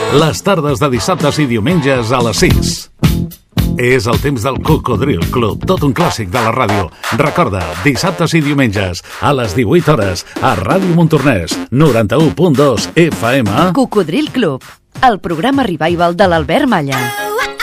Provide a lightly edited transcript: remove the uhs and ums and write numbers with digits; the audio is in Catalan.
Les tardes de dissabtes i diumenges a les 6. És el temps del Cocodril Club, tot un clàssic de la ràdio. Recorda, dissabtes i diumenges a les 18 hores a Ràdio Montornès, 91.2 FM. Cocodril Club, el programa revival de l'Albert Malla.